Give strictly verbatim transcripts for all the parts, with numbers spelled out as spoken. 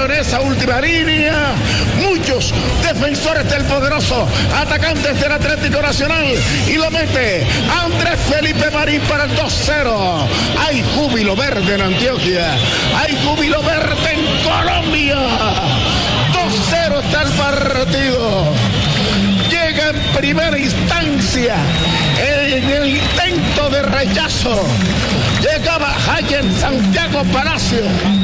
pero en esa última línea, muchos defensores del poderoso atacantes del Atlético Nacional y lo mete Andrés Felipe Marín para el dos cero. Hay júbilo verde en Antioquia, hay júbilo verde en Colombia. dos cero está el partido. Llega en primera instancia en el intento de rechazo. Llegaba Hayen Santiago Palacio.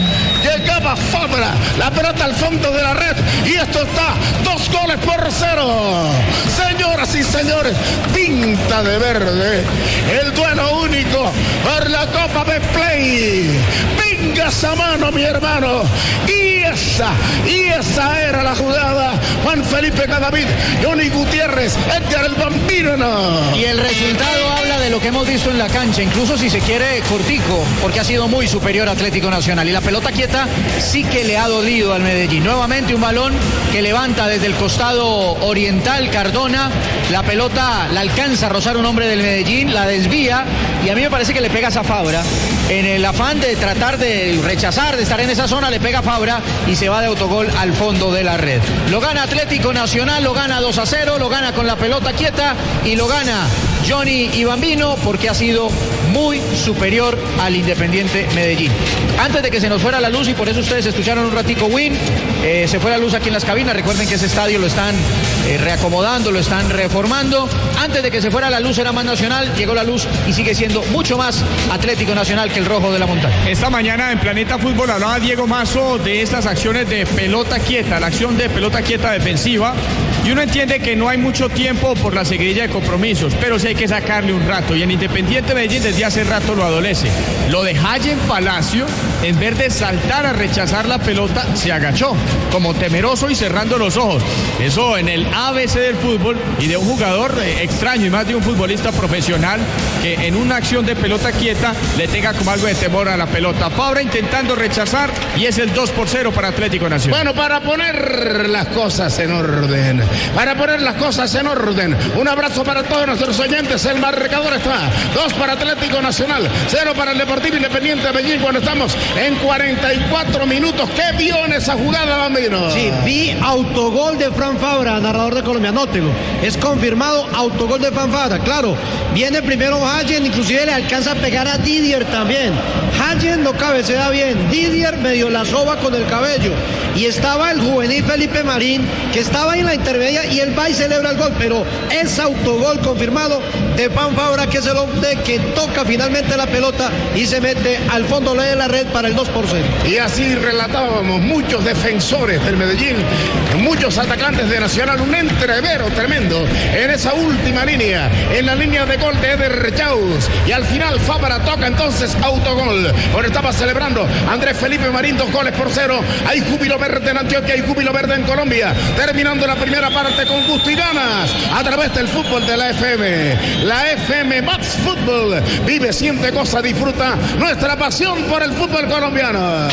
Llegaba Fabra, la pelota al fondo de la red y esto está dos goles por cero. Señoras y señores, pinta de verde el duelo único por la Copa Betplay. Venga esa mano, mi hermano. Y esa, y esa era la jugada. Juan Felipe Cadavid, Johnny Gutiérrez, Edgar el Bambino. No. Y el resultado habla de lo que hemos visto en la cancha, incluso si se quiere cortico, porque ha sido muy superior Atlético Nacional. Y la pelota quieta sí que le ha dolido al Medellín. Nuevamente un balón que levanta desde el costado oriental Cardona. La pelota la alcanza a rozar un hombre del Medellín, la desvía y a mí me parece que le pega a Fabra. En el afán de tratar de rechazar, de estar en esa zona, le pega a Fabra y se va de autogol al fondo de la red. Lo gana Atlético Nacional, lo gana dos a cero, lo gana con la pelota quieta y lo gana Johnny y Bambino porque ha sido muy superior al Independiente Medellín. Antes de que se nos fuera la luz, y por eso ustedes escucharon un ratico Win, eh, se fue la luz aquí en las cabinas. Recuerden que ese estadio lo están eh, reacomodando, lo están reformando. Antes de que se fuera la luz era más Nacional, llegó la luz y sigue siendo mucho más Atlético Nacional que el rojo de la montaña. Esta mañana en Planeta Fútbol hablaba Diego Mazo de estas acciones de pelota quieta, la acción de pelota quieta defensiva. Y uno entiende que no hay mucho tiempo por la seguidilla de compromisos, pero sí hay que sacarle un rato. Y el Independiente Medellín desde hace rato lo adolece. Lo de Hayen Palacio, en vez de saltar a rechazar la pelota, se agachó, como temeroso y cerrando los ojos. Eso en el A B C del fútbol y de un jugador eh, extraño y más de un futbolista profesional que en una acción de pelota quieta le tenga como algo de temor a la pelota. Fabra intentando rechazar y es el dos por cero para Atlético Nacional. Bueno, para poner las cosas en orden, para poner las cosas en orden, un abrazo para todos nuestros oyentes. El marcador está dos para Atlético Nacional, cero para el Deportivo Independiente de Medellín cuando estamos en cuarenta y cuatro minutos. ¿Qué vio en esa jugada, Bambino? Sí, vi autogol de Fran Fabra, narrador de Colombia, anótelo. Es confirmado autogol de Fran Fabra, claro. Viene primero Hayen, inclusive le alcanza a pegar a Didier también. Hayen no cabecea bien, Didier medio la soba con el cabello. Y estaba el juvenil Felipe Marín, que estaba ahí en la intermedia y él va y celebra el gol, pero es autogol confirmado de Fran Fabra, que es el hombre que toca finalmente la pelota y se mete al fondo de la red para el dos por cero. Y así relatábamos muchos defensores del Medellín, muchos atacantes de Nacional, un entrevero tremendo en esa última línea, en la línea de gol de Eder Chaus, y al final Fabra toca entonces autogol. Ahora estaba celebrando Andrés Felipe Marín, dos goles por cero. Hay júbilo verde en Antioquia, hay júbilo verde en Colombia, terminando la primera parte con gusto y ganas a través del fútbol de la F M. La F M Max Fútbol, vive, siente, goza, disfruta nuestra pasión por el fútbol colombiano.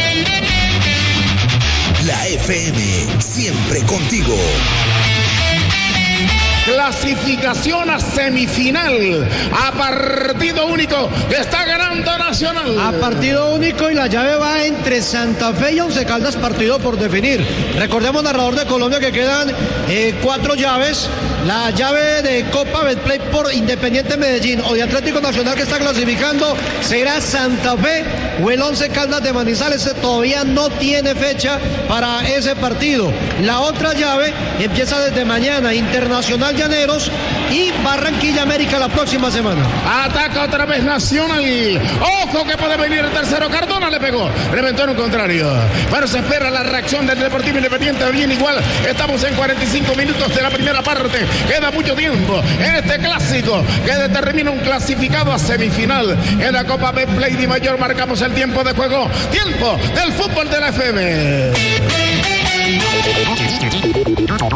La F M, siempre contigo. Clasificación a semifinal, a partido único, que está ganando Nacional. A partido único, y la llave va entre Santa Fe y Once Caldas, partido por definir. Recordemos, narrador de Colombia, que quedan eh, cuatro llaves. La llave de Copa Betplay por Independiente Medellín o de Atlético Nacional, que está clasificando, será Santa Fe o el Once Caldas de Manizales. Todavía no tiene fecha para ese partido. La otra llave empieza desde mañana, Internacional Llaneros y Barranquilla América la próxima semana. Ataca otra vez Nacional. Ojo que puede venir el tercero. Cardona le pegó, reventó en un contrario. Bueno, se espera la reacción del Deportivo Independiente. Bien, igual estamos en cuarenta y cinco minutos de la primera parte. Queda mucho tiempo en este clásico que determina un clasificado a semifinal en la Copa Betplay Di Mayor. Marcamos el tiempo de juego, tiempo del fútbol de la F M.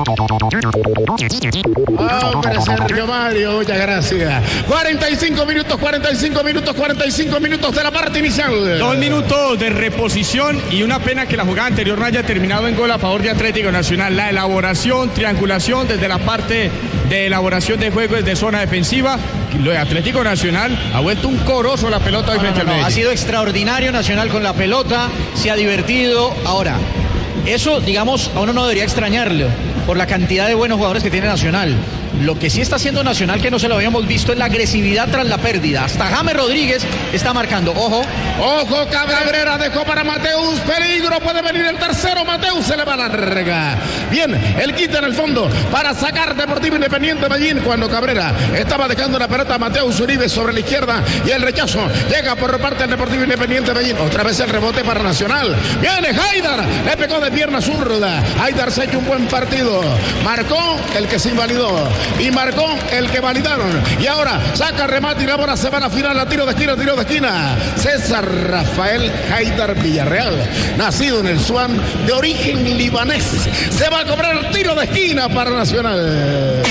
Hombre, Sergio Mario, muchas gracias. cuarenta y cinco minutos, cuarenta y cinco minutos, cuarenta y cinco minutos de la parte inicial. Dos minutos de reposición y una pena que la jugada anterior no haya terminado en gol a favor de Atlético Nacional. La elaboración, triangulación desde la parte de elaboración de juego desde zona defensiva. Lo de Atlético Nacional ha vuelto un corozo la pelota hoy no, frente no, no, al Medellín. Ha sido extraordinario Nacional con la pelota, se ha divertido. Ahora, eso, digamos, a uno no debería extrañarlo por la cantidad de buenos jugadores que tiene Nacional. Lo que sí está haciendo Nacional, que no se lo habíamos visto, es la agresividad tras la pérdida. Hasta James Rodríguez está marcando. Ojo. Ojo, Cabrera dejó para Mateus. Peligro, puede venir el tercero. Mateus se le va larga. Bien, el quita en el fondo para sacar Deportivo Independiente Medellín cuando Cabrera estaba dejando la pelota a Mateus Uribe sobre la izquierda y el rechazo llega por parte del Deportivo Independiente Medellín. Otra vez el rebote para Nacional. Viene Haidar, le pegó de pierna zurda. Haidar se ha hecho un buen partido. Marcó el que se invalidó y marcó el que validaron. Y ahora saca remate y la bola se va a la final, a tiro de esquina, tiro de esquina. César Rafael Haidar Villarreal, nacido en el Swan, de origen libanés, se va a cobrar tiro de esquina para Nacional.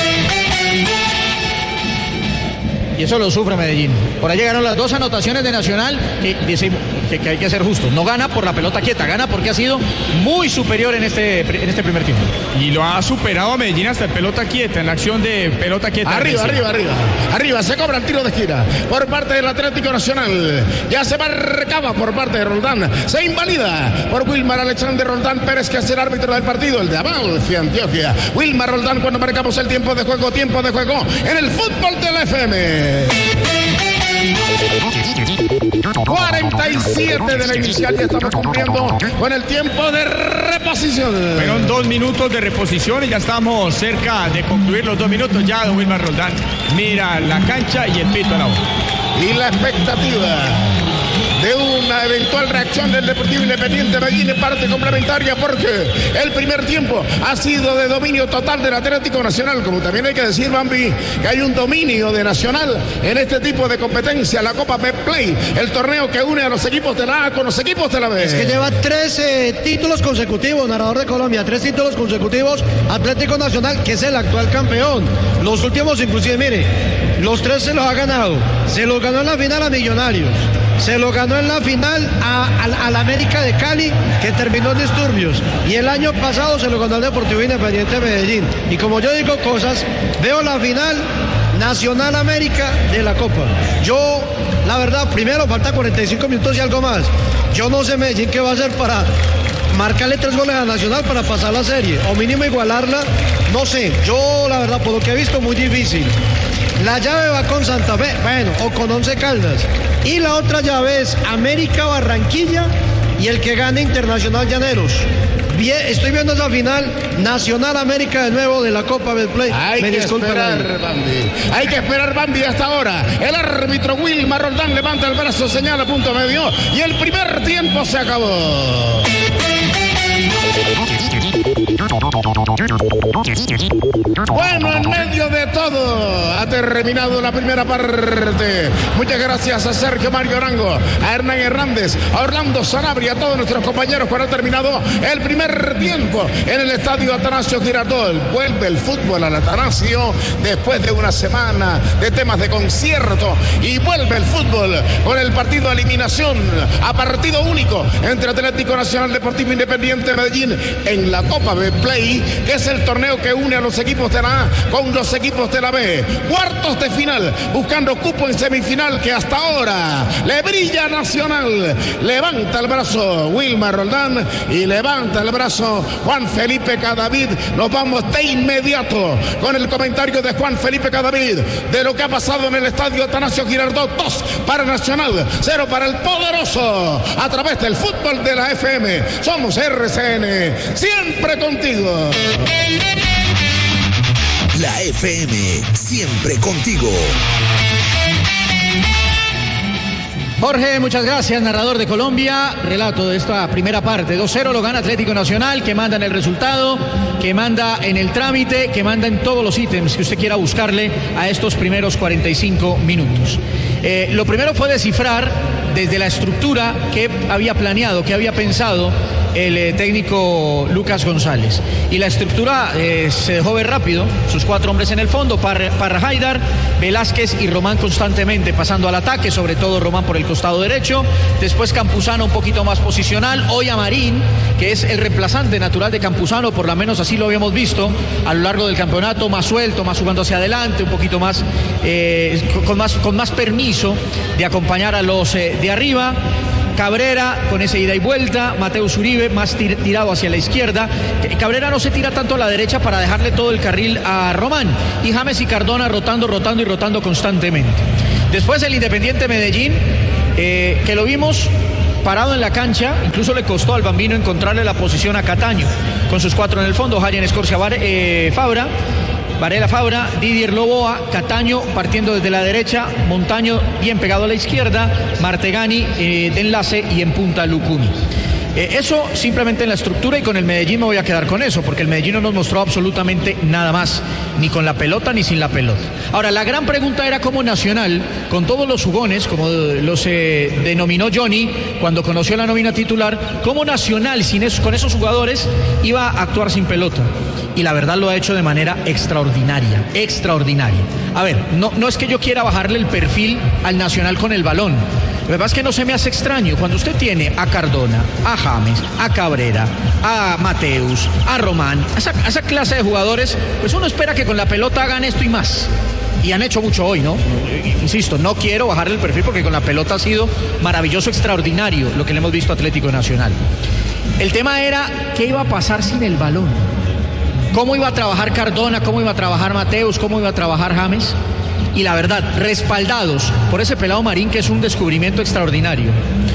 Y eso lo sufre Medellín. Por ahí llegaron las dos anotaciones de Nacional, que, decimos, que, que hay que ser justos. No gana por la pelota quieta, gana porque ha sido muy superior en este, en este primer tiempo. Y lo ha superado a Medellín hasta el pelota quieta, en la acción de pelota quieta. Arriba, arriba, arriba. Arriba, se cobra el tiro de esquina por parte del Atlético Nacional. Ya se marcaba por parte de Roldán. Se invalida por Wilmar Alexander Roldán Pérez, que es el árbitro del partido, el de Amalfi, Antioquia. Wilmar Roldán, cuando marcamos el tiempo de juego, tiempo de juego en el fútbol de la F M. cuarenta y siete de la inicial, ya estamos cumpliendo con el tiempo de reposición. Fueron dos minutos de reposición y ya estamos cerca de concluir los dos minutos. Ya don Wilmar Roldán mira la cancha y el pito a la boca. Y la expectativa de una eventual reacción del Deportivo Independiente Medellín en parte complementaria, porque el primer tiempo ha sido de dominio total del Atlético Nacional, como también hay que decir, Bambi, que hay un dominio de Nacional en este tipo de competencia, la Copa Betplay, el torneo que une a los equipos de la A con los equipos de la B. Es que lleva tres eh, títulos consecutivos, narrador de Colombia, tres títulos consecutivos, Atlético Nacional, que es el actual campeón. Los últimos inclusive, mire, los tres se los ha ganado, se los ganó en la final a Millonarios, se lo ganó en la final a, a, a la América de Cali, que terminó en disturbios, y el año pasado se lo ganó al Deportivo Independiente Medellín. Y como yo digo cosas, veo la final Nacional América de la Copa. Yo, la verdad, primero falta cuarenta y cinco minutos y algo más. Yo no sé Medellín qué va a hacer para marcarle tres goles a Nacional para pasar la serie, o mínimo igualarla, no sé. Yo, la verdad, por lo que he visto, muy difícil. La llave va con Santa Fe, bueno, o con Once Caldas. Y la otra llave es América Barranquilla y el que gane Internacional Llaneros. Bien, estoy viendo esa final Nacional América de nuevo de la Copa Betplay. Hay Me que esperar, ahí. Bambi. Hay que esperar, Bambi, hasta ahora. El árbitro Wilmar Roldán levanta el brazo, señala punto medio y el primer tiempo se acabó. Bueno, en medio de todo ha terminado la primera parte. Muchas gracias a Sergio Mario Arango, a Hernán Hernández, a Orlando Sanabria, a todos nuestros compañeros cuando ha terminado el primer tiempo en el estadio Atanasio Girardot. Vuelve el fútbol al Atanasio después de una semana de temas de concierto, y vuelve el fútbol con el partido de eliminación a partido único entre Atlético Nacional Deportivo Independiente Medellín en la Copa Betplay, que es el torneo que une a los equipos de la A con los equipos de la B. Cuartos de final, buscando cupo en semifinal, que hasta ahora le brilla Nacional. Levanta el brazo Wilmar Roldán y levanta el brazo Juan Felipe Cadavid. Nos vamos de inmediato con el comentario de Juan Felipe Cadavid de lo que ha pasado en el estadio Atanasio Girardot. Dos para Nacional, cero para el Poderoso, a través del fútbol de la F M. Somos R C N, siempre contigo. La F M, siempre contigo. Jorge, muchas gracias, narrador de Colombia. Relato de esta primera parte. dos cero lo gana Atlético Nacional, que manda en el resultado, que manda en el trámite, que manda en todos los ítems que usted quiera buscarle a estos primeros cuarenta y cinco minutos. Eh, lo primero fue descifrar desde la estructura que había planeado, que había pensado el eh, técnico Lucas González. Y la estructura eh, se dejó ver rápido, sus cuatro hombres en el fondo, Parra, Parra Haidar, Velázquez y Román constantemente pasando al ataque, sobre todo Román por el costado derecho, después Campuzano un poquito más posicional, hoy a Marín, que es el reemplazante natural de Campuzano, por lo menos así lo habíamos visto a lo largo del campeonato, más suelto, más jugando hacia adelante, un poquito más, eh, con, más con más permiso de acompañar a los eh, de arriba. Cabrera con esa ida y vuelta, Mateus Uribe más tir, tirado hacia la izquierda. Cabrera no se tira tanto a la derecha para dejarle todo el carril a Román, y James y Cardona rotando, rotando y rotando constantemente. Después el Independiente Medellín, eh, que lo vimos parado en la cancha, incluso le costó al Bambino encontrarle la posición a Cataño, con sus cuatro en el fondo, Hayen, Escorcia, eh, Fabra, Varela Fabra, Didier Loboa, Cataño partiendo desde la derecha, Montaño bien pegado a la izquierda, Martegani eh, de enlace y en punta Lucumi. Eh, eso simplemente en la estructura, y con el Medellín me voy a quedar con eso, porque el Medellín no nos mostró absolutamente nada más, ni con la pelota ni sin la pelota. Ahora, la gran pregunta era cómo Nacional, con todos los jugones, como los eh, denominó Johnny cuando conoció la nómina titular, cómo Nacional sin eso, con esos jugadores iba a actuar sin pelota. Y la verdad lo ha hecho de manera extraordinaria, extraordinaria. A ver, no, no es que yo quiera bajarle el perfil al Nacional con el balón. Lo que pasa es que no se me hace extraño cuando usted tiene a Cardona, a James, a Cabrera, a Mateus, a Román, a esa, a esa clase de jugadores, pues uno espera que con la pelota hagan esto y más. Y han hecho mucho hoy, ¿no? Insisto, no quiero bajarle el perfil porque con la pelota ha sido maravilloso, extraordinario lo que le hemos visto a Atlético Nacional. El tema era qué iba a pasar sin el balón. ¿Cómo iba a trabajar Cardona? ¿Cómo iba a trabajar Mateus? ¿Cómo iba a trabajar James? Y la verdad, respaldados por ese pelado Marín, que es un descubrimiento extraordinario,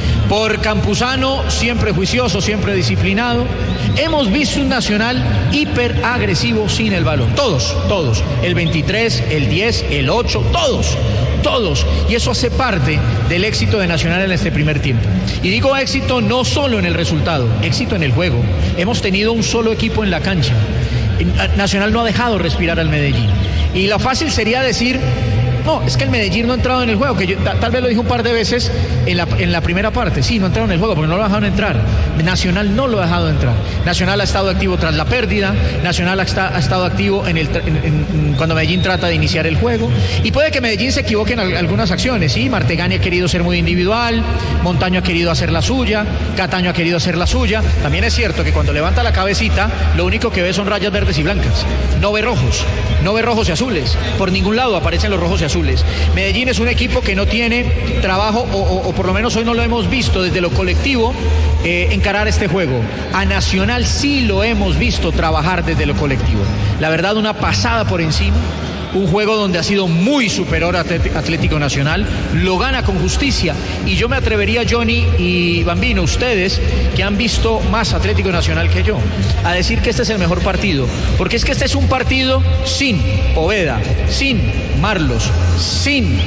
por Campuzano, siempre juicioso, siempre disciplinado, hemos visto un Nacional hiperagresivo sin el balón. Todos, todos. El veintitrés, el diez, el ocho, todos. Todos, y eso hace parte del éxito de Nacional en este primer tiempo. Y digo éxito no solo en el resultado, éxito en el juego. Hemos tenido un solo equipo en la cancha. Nacional no ha dejado respirar al Medellín. Y lo fácil sería decir, no, es que el Medellín no ha entrado en el juego, que yo ta, tal vez lo dije un par de veces en la, en la primera parte. Sí, no ha entrado en el juego porque no lo dejaron entrar. Nacional no lo ha dejado entrar. Nacional ha estado activo tras la pérdida, Nacional ha, está, ha estado activo en el, en, en, cuando Medellín trata de iniciar el juego, y puede que Medellín se equivoque en algunas acciones. Sí, Martegani ha querido ser muy individual, Montaño ha querido hacer la suya, Cataño ha querido hacer la suya. También es cierto que cuando levanta la cabecita, lo único que ve son rayas verdes y blancas, no ve rojos, no ve rojos y azules, por ningún lado aparecen los rojos y azules. Medellín es un equipo que no tiene trabajo, o, o, o por lo menos hoy no lo hemos visto desde lo colectivo, eh, encarar este juego. A Nacional sí lo hemos visto trabajar desde lo colectivo. La verdad, una pasada por encima. Un juego donde ha sido muy superior a Atlético Nacional, lo gana con justicia, y yo me atrevería, Johnny y Bambino, ustedes que han visto más Atlético Nacional que yo, a decir que este es el mejor partido, porque es que este es un partido sin Poveda, sin Marlos, sin,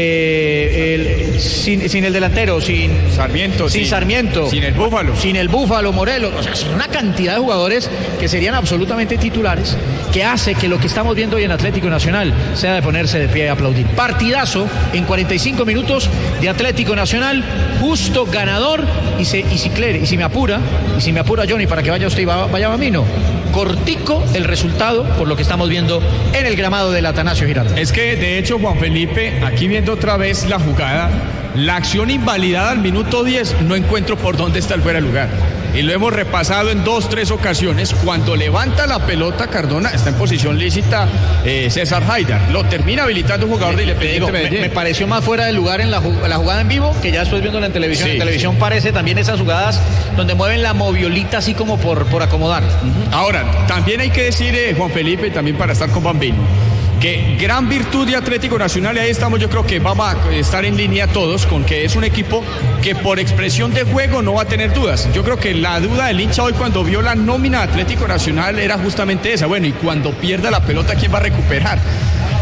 eh, el, sin, sin el delantero, sin Sarmiento, sin, sin Sarmiento, sin el Búfalo, sin el Búfalo Morelos, o sea, son una cantidad de jugadores que serían absolutamente titulares, que hace que lo que estamos viendo hoy en Atlético Nacional sea de ponerse de pie y aplaudir. Partidazo en cuarenta y cinco minutos de Atlético Nacional, justo ganador, y, se, y, si, y si me apura, y si me apura Johnny para que vaya usted y vaya Bambino, cortico el resultado por lo que estamos viendo en el gramado del Atanasio Girardot. Es que de hecho, Juan Felipe, aquí viendo otra vez la jugada, la acción invalidada al minuto diez, no encuentro por dónde está el fuera de lugar. Y lo hemos repasado en dos, tres ocasiones. Cuando levanta la pelota Cardona, está en posición lícita eh, César Haidar. Lo termina habilitando un jugador de Independiente Medellín. Me, me pareció más fuera de lugar en la, la jugada en vivo, que ya después viendo en televisión. Sí, en televisión sí. Parece también esas jugadas donde mueven la moviolita así como por, por acomodar. Uh-huh. Ahora, también hay que decir, eh, Juan Felipe, también para estar con Bambino, que gran virtud de Atlético Nacional, y ahí estamos, yo creo que vamos a estar en línea todos con que es un equipo que por expresión de juego no va a tener dudas. Yo creo que la duda del hincha hoy cuando vio la nómina de Atlético Nacional era justamente esa, bueno, y cuando pierda la pelota, ¿quién va a recuperar?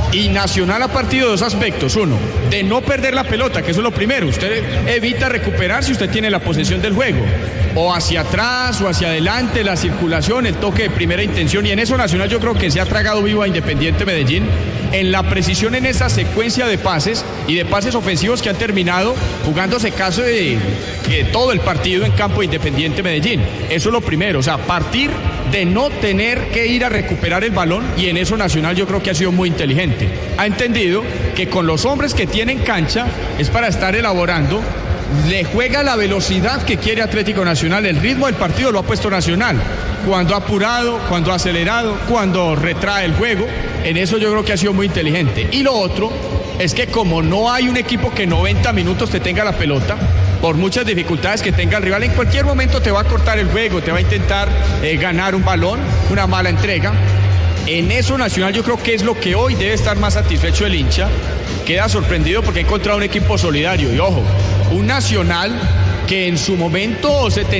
Y Nacional ha partido de dos aspectos. Uno, de no perder la pelota, que eso es lo primero. Usted evita recuperar si usted tiene la posesión del juego. O hacia atrás o hacia adelante, la circulación, el toque de primera intención. Y en eso Nacional yo creo que se ha tragado vivo a Independiente Medellín. En la precisión en esa secuencia de pases y de pases ofensivos que han terminado jugándose caso de, de todo el partido en campo de Independiente Medellín. Eso es lo primero, o sea, partir de no tener que ir a recuperar el balón, y en eso Nacional yo creo que ha sido muy inteligente. Ha entendido que con los hombres que tienen cancha es para estar elaborando, le juega la velocidad que quiere Atlético Nacional, el ritmo del partido lo ha puesto Nacional, cuando ha apurado, cuando ha acelerado, cuando retrae el juego. En eso yo creo que ha sido muy inteligente. Y lo otro es que como no hay un equipo que noventa minutos te tenga la pelota, por muchas dificultades que tenga el rival, en cualquier momento te va a cortar el juego, te va a intentar eh, ganar un balón, una mala entrega. En eso Nacional yo creo que es lo que hoy debe estar más satisfecho el hincha. Queda sorprendido porque ha encontrado un equipo solidario. Y ojo, un Nacional que en su momento se tenía